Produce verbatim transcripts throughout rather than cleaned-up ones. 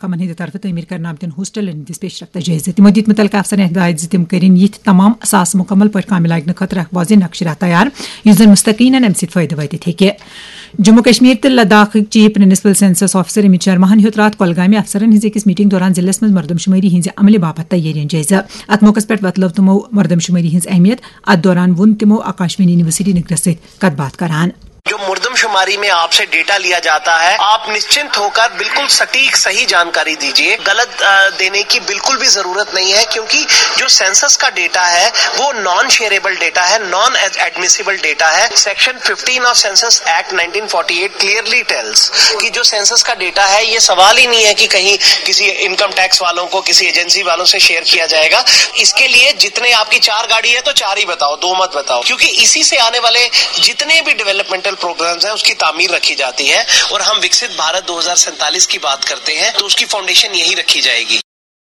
महकमन हंद तरफ तमीर करना आमतन हॉस्टल हंदिस पेश रफ्त जायजे तमो दित मुतलका अफसर हिदायत ज तम करिन यिथ तमाम असास मुकम्मल पर काम लागन खतर वाज़ नक्शा तैयार युस जन मुस्तकीन अम सत फायदे वात हेके जम्मू कश्मीर तो Ladakh chief principal census officer Amit Sharma हेत रात कुलगाम अफसरन हज अकिस मीटिंग दौरान जिले में मरदमशुमारी हज अमल बाबत तैयारियां जायजा अत मौके पे बतलव तमो मरदमशुमारी हज अहमियत अत दौरान वुन तमो आकाशवाणी यूनिवर्सिटी निगर सत कत बात करान। जो मुर्दमशुमारी में आपसे डेटा लिया जाता है आप निश्चिंत होकर बिल्कुल सटीक सही जानकारी दीजिए। गलत देने की बिल्कुल भी जरूरत नहीं है, क्योंकि जो सेंसस का डेटा है वो नॉन शेयरेबल डेटा है, नॉन एडमिसिबल डेटा है। Section fifteen of census act nineteen forty eight clearly tales कि जो सेंसस का डेटा है ये सवाल ही नहीं है कि कहीं किसी इनकम टैक्स वालों को किसी एजेंसी वालों से शेयर किया जाएगा। इसके लिए जितने आपकी चार गाड़ी है तो चार ही बताओ, दो मत बताओ, क्योंकि इसी से आने वाले जितने भी डेवलपमेंटल प्रोग्राम्स हैं उसकी तामीर रखी जाती है। और हम विकसित भारत दो हज़ार सैंतालीस की बात करते हैं तो उसकी फाउंडेशन यही रखी जाएगी।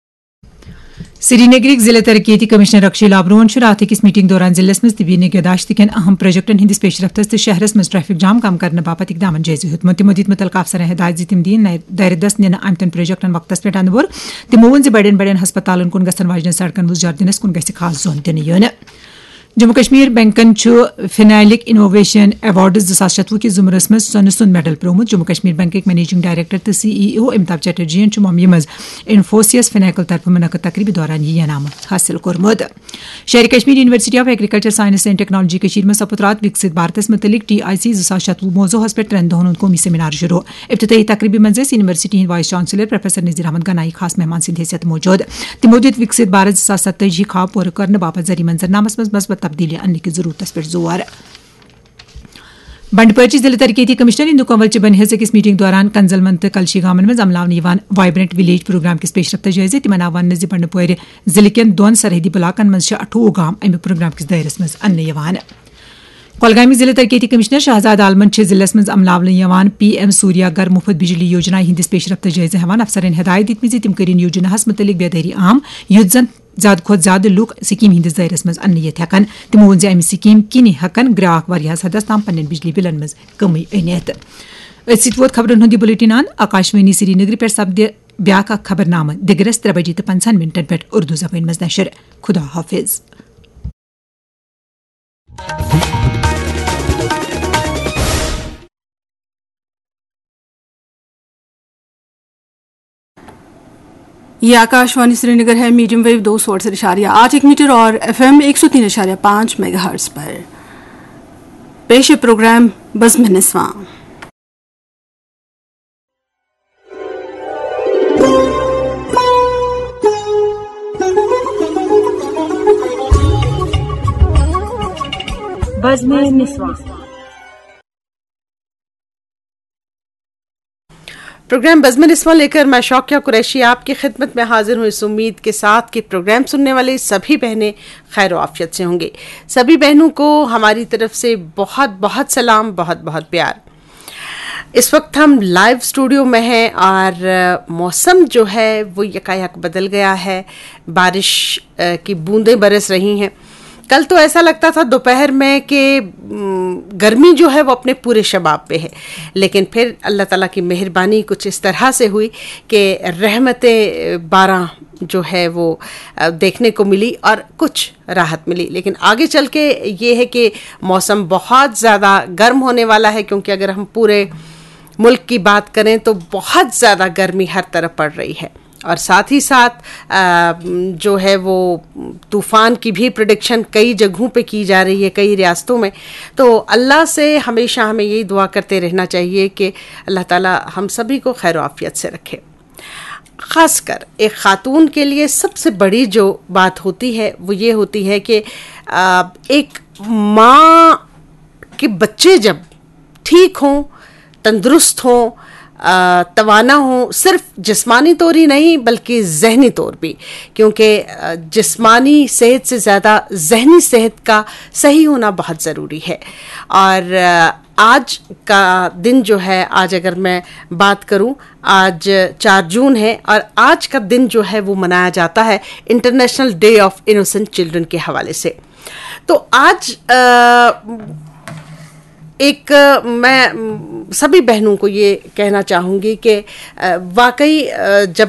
श्रीनगर जिले तरक्याती कमिश्नर अक्षय लाबरोन रात अकिस मीटिंग दौरान जिले में तबी निगहदाश्त कन अहम प्रोजेक्टन हंदिस पेशरफ्तस तो शहरस में ट्रैफिक जाम कम करने बापत इकदाम जायजे हेतुमो तमो दित मुतलका अफसर हिदायत ज तम दीन दायरदस निन अमतन प्रोजेक्टन वक्तस पे अनवर तमो वोन ज बड़न बड़न हस्पतालन कुन गसन वाजन सड़कन वुजार दिनस कुन गस खास जोन दिन यून। जम्मू कश्मीर बैंकन फिनालिक इनोवेशन अवार्ड्स जो सात शतवु कि जुमरस में सन सुन medal प्रोमुत। Jammu Kashmir bank managing director तो सी ई ओ अमिताभ चटर्जी ममी मज इन्फोसियस फिनैकल तरफ मुनक़द तकरीब दौरान यह इनाम हासिल कोरमुत। शहर Kashmir university of agriculture science and technology Kashir में सपुत रात विकसित भारतस मुतलिक टी आई सी जो सात शतवु मौजूहस पे त्रेन दोहन कौमी सेमिनार शुरू। इब्तिदाई तकरीबी मज यूनिवर्सिटी वाइस चांसलर प्रोफेसर नज़ीर अहमद गनाई खास मेहमान सिंध हैसियत मौजूद। तमो दित विकसित भारत जो सात सत्ताईस ख्वाब पूरा करने बाबत जरी मंजरनामस में मस्बत तब्दीली अन्य की जरूरत पर जोर। बंडपर्ची जिला तरक्याती कमिश्नर इंदु कंवल बन अकिस मीटिंग दौरान कंजलमन तो कलशी गामन में अमलावन वाइब्रेंट विलेज प्रोग्राम किस पेशरफ्त जायजे तिमन आव वन बंडपोर जिले कन दोन सरहदी इलाकन मज अठवुह गाम अमि प्रोग्राम किस दायरस मज अन्न। कुलगामी जिला तरक्याती कमिश्नर शहजाद आलमन जिले में अमलावन पी एम सूर्या घर मुफ्त बिजली योजना हंदिस पेशरफ्त जायजे हवान अफसरन हिदायत दितम तम करिन योजना मुतलिक बेदारी आम युथ जन ज्यादा खुद ज्यादा लूक स्कीम हंदिस दायरस मज अन्न ये हेकन। तमो वोन अमि स्कीम किन हेकन ग्राहक वारियास हदस ताम पन्न बिजली बिलन मज कमी अनित। अत वोत खबरन हुंद बुलेटिन आकाशवाणी श्रीनगर पे सपद ब्याक खबरनामा दिगरस त्रे बजी तो पंचान मिनटन पे उर्दू जबान मज नशर। खुदा हाफिज। ये आकाशवाणी श्रीनगर है। मीडियम वेव दो सौ अड़सठ इशारिया आठ एक मीटर और एफ एम एक सौ तीन इशारिया पाँच मेगा हर्ट्स पर पेश प्रोग्राम बज़्म निस्वां। बज़्म निस्वां प्रोग्राम बज़्म निस्वां लेकर मैं शौकिया कुरैशी आपकी खिदमत में हाजिर हूँ इस उम्मीद के साथ कि प्रोग्राम सुनने वाले सभी बहनें खैर आफियत से होंगे। सभी बहनों को हमारी तरफ से बहुत बहुत सलाम, बहुत बहुत प्यार। इस वक्त हम लाइव स्टूडियो में हैं और मौसम जो है वो यकायक बदल गया है। बारिश की बूंदें बरस रही हैं। कल तो ऐसा लगता था दोपहर में कि गर्मी जो है वो अपने पूरे शबाब पे है, लेकिन फिर अल्लाह ताला की मेहरबानी कुछ इस तरह से हुई कि रहमतें बारह जो है वो देखने को मिली और कुछ राहत मिली। लेकिन आगे चल के ये है कि मौसम बहुत ज़्यादा गर्म होने वाला है, क्योंकि अगर हम पूरे मुल्क की बात करें तो बहुत ज़्यादा गर्मी हर तरफ पड़ रही है और साथ ही साथ जो है वो तूफ़ान की भी प्रेडिक्शन कई जगहों पे की जा रही है, कई रियासतों में। तो अल्लाह से हमेशा हमें यही दुआ करते रहना चाहिए कि अल्लाह ताला हम सभी को खैर आफियत से रखे। ख़ासकर एक ख़ातून के लिए सबसे बड़ी जो बात होती है वो ये होती है कि एक माँ के बच्चे जब ठीक हों, तंदुरुस्त हों, तवाना हो, सिर्फ जिस्मानी तौर ही नहीं बल्कि जहनी तौर भी, क्योंकि जिस्मानी सेहत से ज़्यादा जहनी सेहत का सही होना बहुत ज़रूरी है। और आज का दिन जो है, आज अगर मैं बात करूं, आज चार जून है और आज का दिन जो है वो मनाया जाता है international day of innocent children के हवाले से। तो आज आ, एक मैं सभी बहनों को ये कहना चाहूँगी कि वाकई जब